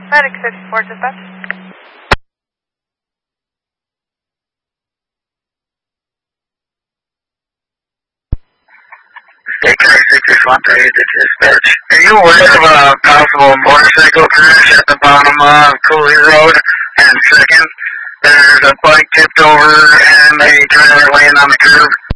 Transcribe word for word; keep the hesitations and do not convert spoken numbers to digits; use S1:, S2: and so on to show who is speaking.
S1: Medic fifty-four dispatch.
S2: State Car six one three to dispatch. Are you aware of a possible motorcycle crash at the bottom of Cooley Road and second? There's a bike tipped over and a driver laying on the curb.